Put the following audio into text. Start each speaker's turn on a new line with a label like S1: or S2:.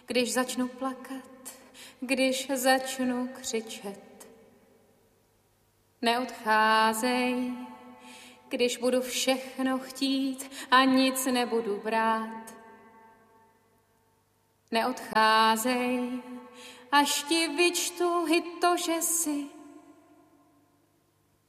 S1: když začnu plakat, když začnu křičet. Neodcházej, když budu všechno chtít a nic nebudu brát. Neodcházej, až ti vyčtu i to, že jsi